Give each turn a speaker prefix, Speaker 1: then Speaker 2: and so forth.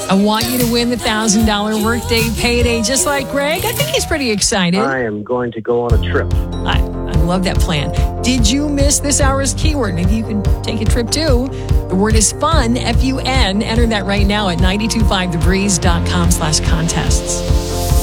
Speaker 1: I want you to win the $1,000 workday payday just like Greg. I think he's pretty excited.
Speaker 2: I am going to go on a trip.
Speaker 1: I love that plan. Did you miss this hour's keyword? Maybe you can take a trip too. The word is fun, F-U-N. Enter that right now at 925thebreeze.com/contests.